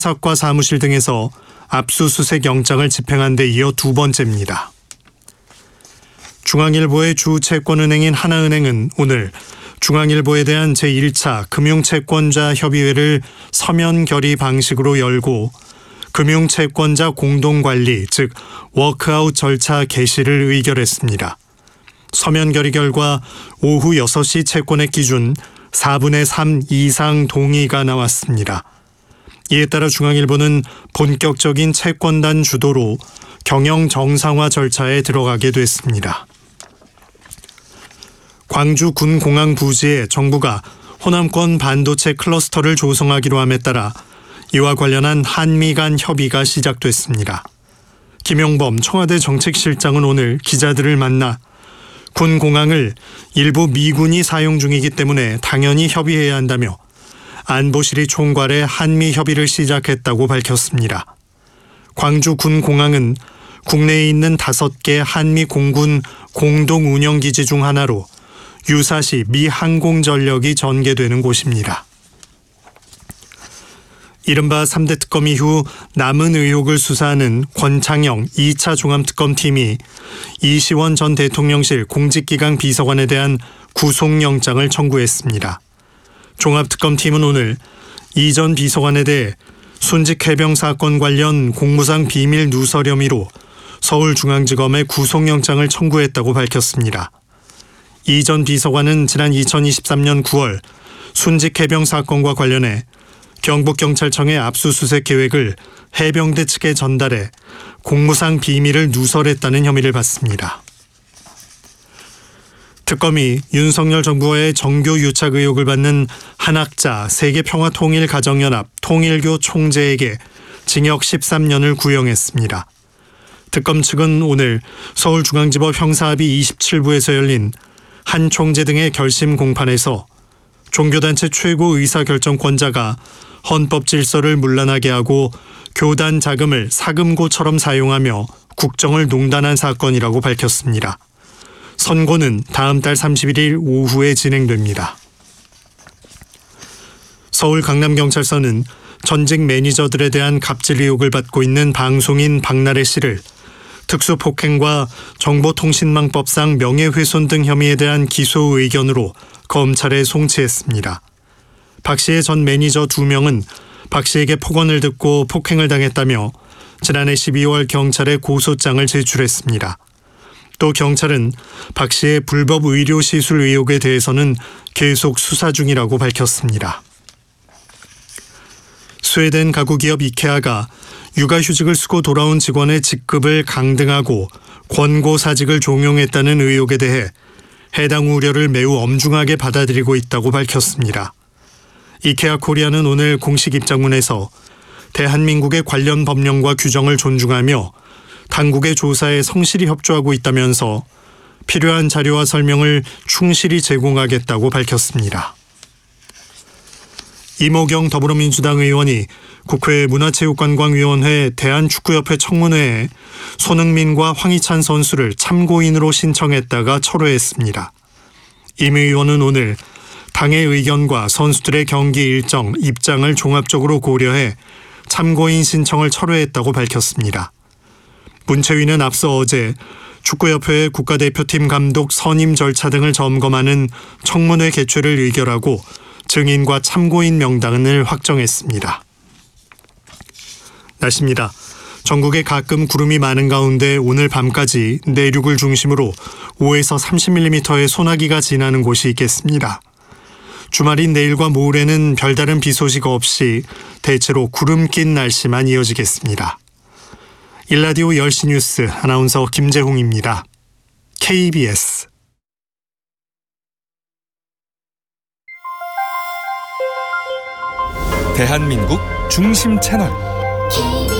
사과 사무실 등에서 압수수색 영장을 집행한 데 이어 두 번째입니다. 중앙일보의 주 채권은행인 하나은행은 오늘 중앙일보에 대한 제1차 금융채권자 협의회를 서면 결의 방식으로 열고 금융채권자 공동관리, 즉 워크아웃 절차 개시를 의결했습니다. 서면 결의 결과 오후 6시 채권액 기준 4분의 3 이상 동의가 나왔습니다. 이에 따라 중앙일보는 본격적인 채권단 주도로 경영 정상화 절차에 들어가게 됐습니다. 광주 군공항 부지에 정부가 호남권 반도체 클러스터를 조성하기로 함에 따라 이와 관련한 한미 간 협의가 시작됐습니다. 김용범 청와대 정책실장은 오늘 기자들을 만나 군공항을 일부 미군이 사용 중이기 때문에 당연히 협의해야 한다며 안보실이 총괄해 한미 협의를 시작했다고 밝혔습니다. 광주 군공항은 국내에 있는 5개 한미 공군 공동 운영기지 중 하나로 유사시 미 항공전력이 전개되는 곳입니다. 이른바 3대 특검 이후 남은 의혹을 수사하는 권창영 2차 종합특검팀이 이시원 전 대통령실 공직기강 비서관에 대한 구속영장을 청구했습니다. 종합특검팀은 오늘 이 전 비서관에 대해 순직해병 사건 관련 공무상 비밀 누설 혐의로 서울중앙지검에 구속영장을 청구했다고 밝혔습니다. 이 전 비서관은 지난 2023년 9월 순직해병 사건과 관련해 경북경찰청의 압수수색 계획을 해병대 측에 전달해 공무상 비밀을 누설했다는 혐의를 받습니다. 특검이 윤석열 정부와의 정교 유착 의혹을 받는 한학자 세계평화통일가정연합 통일교 총재에게 징역 13년을 구형했습니다. 특검 측은 오늘 서울중앙지법 형사합의 27부에서 열린 한 총재 등의 결심 공판에서 종교단체 최고 의사결정권자가 헌법 질서를 문란하게 하고 교단 자금을 사금고처럼 사용하며 국정을 농단한 사건이라고 밝혔습니다. 선고는 다음 달 31일 오후에 진행됩니다. 서울 강남경찰서는 전직 매니저들에 대한 갑질 의혹을 받고 있는 방송인 박나래 씨를 특수폭행과 정보통신망법상 명예훼손 등 혐의에 대한 기소 의견으로 검찰에 송치했습니다. 박 씨의 전 매니저 2명은 박 씨에게 폭언을 듣고 폭행을 당했다며 지난해 12월 경찰에 고소장을 제출했습니다. 또 경찰은 박 씨의 불법 의료 시술 의혹에 대해서는 계속 수사 중이라고 밝혔습니다. 스웨덴 가구기업 이케아가 육아휴직을 쓰고 돌아온 직원의 직급을 강등하고 권고사직을 종용했다는 의혹에 대해 해당 우려를 매우 엄중하게 받아들이고 있다고 밝혔습니다. 이케아 코리아는 오늘 공식 입장문에서 대한민국의 관련 법령과 규정을 존중하며 당국의 조사에 성실히 협조하고 있다면서 필요한 자료와 설명을 충실히 제공하겠다고 밝혔습니다. 이모경 더불어민주당 의원이 국회 문화체육관광위원회 대한축구협회 청문회에 손흥민과 황희찬 선수를 참고인으로 신청했다가 철회했습니다. 임 의원은 오늘 당의 의견과 선수들의 경기 일정, 입장을 종합적으로 고려해 참고인 신청을 철회했다고 밝혔습니다. 문채위는 앞서 어제 축구협회의 국가대표팀 감독 선임 절차 등을 점검하는 청문회 개최를 의결하고 증인과 참고인 명단을 확정했습니다. 날씨입니다. 전국에 가끔 구름이 많은 가운데 오늘 밤까지 내륙을 중심으로 5에서 30mm의 소나기가 지나는 곳이 있겠습니다. 주말인 내일과 모레는 별다른 비 소식 없이 대체로 구름 낀 날씨만 이어지겠습니다. 일라디오 10시 뉴스 아나운서 김재홍입니다. KBS 대한민국 중심 채널